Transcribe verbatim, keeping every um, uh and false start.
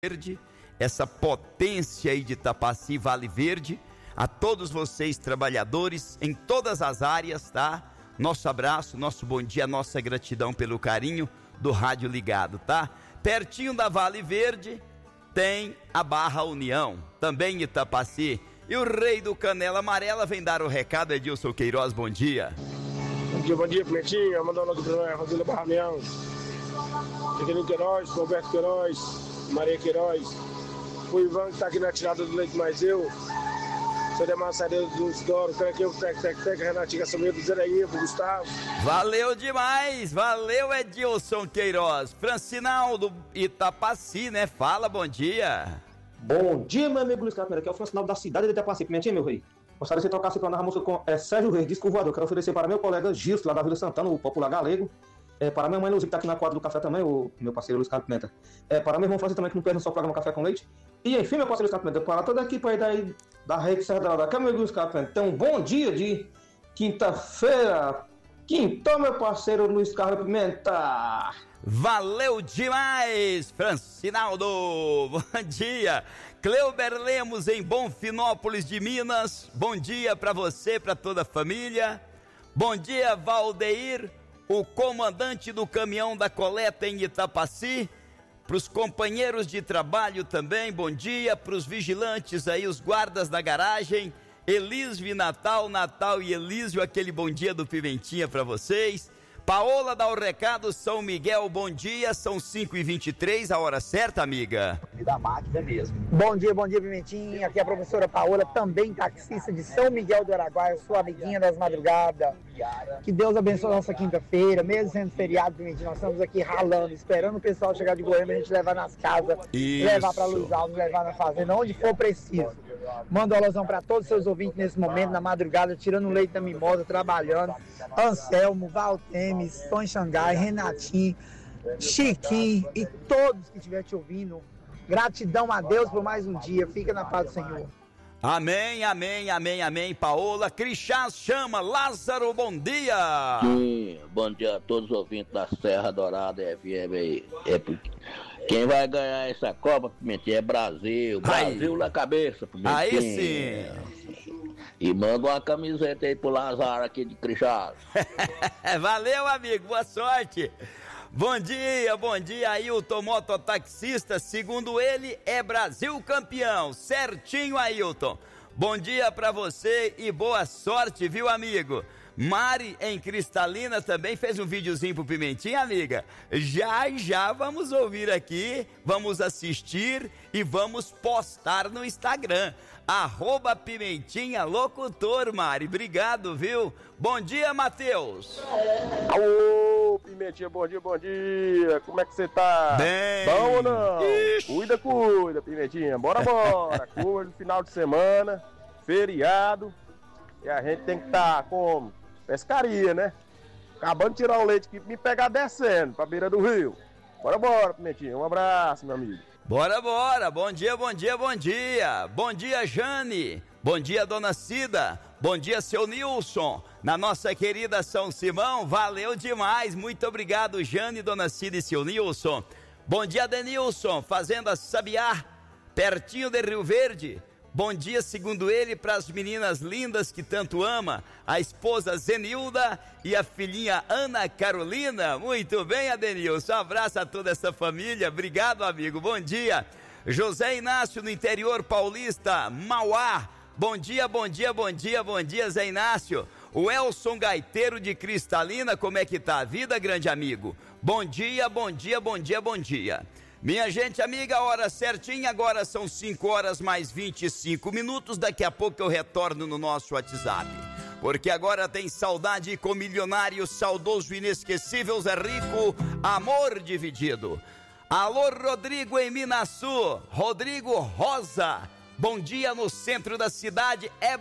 Verde, essa potência aí de Itapaci, Vale Verde, a todos vocês trabalhadores em todas as áreas, tá? Nosso abraço, nosso bom dia, nossa gratidão pelo carinho do rádio ligado, tá? Pertinho da Vale Verde tem a Barra União, também em Itapaci. E o rei do Canela Amarela vem dar o recado, Edilson Queiroz, bom dia. Bom dia, bom dia, Pimentinha, mandando do Bruno, Rosília Barra União, Pequenino Queiroz, Roberto Queiroz, Maria Queiroz, o Ivan que tá aqui na tirada do leite, mais eu, sou de Amassareiro dos Doros, Crequeu, Tec, Tec, Tec, Renatinha, Samuel do Zerainha, pro Gustavo. Valeu demais, valeu Edilson Queiroz. Francinaldo Itapaci, né? Fala, bom dia. Bom dia, meu amigo Luiz Carlos, aqui é o Francinaldo da cidade de Itapaci, Pimentinha, meu rei. Gostaria de você tocar a música com é, Sérgio Reis, disco voador. Quero oferecer para meu colega Gilson, lá da Vila Santana, o popular galego. É, para minha mãe Luzia, que tá aqui na quadra do café também, o meu parceiro Luiz Carlos Pimenta. É, para meu irmão Francisco também, que não perde no seu programa Café com Leite. E enfim, meu parceiro Luiz Carlos Pimenta, para toda a equipe aí daí, da Rede Serra da Aqui é meu amigo Luiz Carlos Pimenta. Então, bom dia de quinta-feira. Quintou, meu parceiro Luiz Carlos Pimenta. Valeu demais, Francinaldo. Bom dia. Cleuber Lemos, em Bonfinópolis de Minas. Bom dia para você, para toda a família. Bom dia, Valdeir, o comandante do caminhão da coleta em Itapaci. Para os companheiros de trabalho também, bom dia. Para os vigilantes aí, os guardas da garagem. Elísio e Natal, Natal e Elísio, aquele bom dia do Pimentinha para vocês. Paola dá o recado, São Miguel, bom dia, são cinco e vinte e três, a hora certa, amiga. E da máquina mesmo. Bom dia, bom dia, Pimentinha, aqui é a professora Paola, também taxista de São Miguel do Araguaia, sua amiguinha das madrugadas. Que Deus abençoe a nossa quinta-feira, mesmo sendo feriado, Pimentinha, nós estamos aqui ralando, esperando o pessoal chegar de Goiânia, a gente levar nas casas, Isso. levar para Luiz Alves, levar na fazenda, onde for preciso. Manda um alusão para todos os seus ouvintes nesse momento, na madrugada, tirando o leite da mimosa, trabalhando. Anselmo, Valtemes, Tom Xangai, Renatinho, Chiquinho e todos que estiverem te ouvindo. Gratidão a Deus por mais um dia. Fica na paz do Senhor. Amém, amém, amém, amém. Paola, Crixás chama, Lázaro, bom dia. Sim, bom dia a todos os ouvintes da Serra Dourada F M aí. É porque quem vai ganhar essa Copa, Pimentinha, é Brasil. Brasil aí. Na cabeça, Pimentinha. Aí sim. E manda uma camiseta aí pro Lázaro aqui de Crixás. Valeu, amigo, boa sorte. Bom dia, bom dia, Ailton, mototaxista, segundo ele, é Brasil campeão, certinho, Ailton. Bom dia pra você e boa sorte, viu, amigo? Mari, em Cristalina, também fez um videozinho pro Pimentinha, amiga. Já, já vamos ouvir aqui, vamos assistir e vamos postar no Instagram. Arroba Pimentinha Locutor, Mari. Obrigado, viu? Bom dia, Matheus. Alô, Pimentinha, bom dia, bom dia. Como é que você tá? Bem. Bom ou não? Ixi. Cuida, cuida, Pimentinha. Bora, bora. Cuida no final de semana, feriado. E a gente tem que estar tá como? Pescaria, né? Acabando de tirar o leite aqui pra me pegar descendo pra beira do rio. Bora, bora, Pimentinha. Um abraço, meu amigo. Bora, bora. Bom dia, bom dia, bom dia. Bom dia, Jane. Bom dia, dona Cida. Bom dia, seu Nilson. Na nossa querida São Simão, valeu demais. Muito obrigado, Jane, dona Cida e seu Nilson. Bom dia, Denilson. Fazenda Sabiá, pertinho de Rio Verde. Bom dia, segundo ele, para as meninas lindas que tanto ama, a esposa Zenilda e a filhinha Ana Carolina. Muito bem, Adenilson, um abraço a toda essa família, obrigado, amigo, bom dia. José Inácio, no interior paulista, Mauá, bom dia, bom dia, bom dia, bom dia, Zé Inácio. O Elson Gaiteiro de Cristalina, como é que tá a vida, grande amigo? Bom dia, bom dia, bom dia, bom dia. Minha gente amiga, a hora certinha, agora são cinco horas mais vinte e cinco minutos, daqui a pouco eu retorno no nosso WhatsApp, porque agora tem Saudade com Milionário, saudoso, inesquecível Zé Rico, Amor Dividido. Alô, Rodrigo em Minaçu, Rodrigo Rosa, bom dia no centro da cidade, é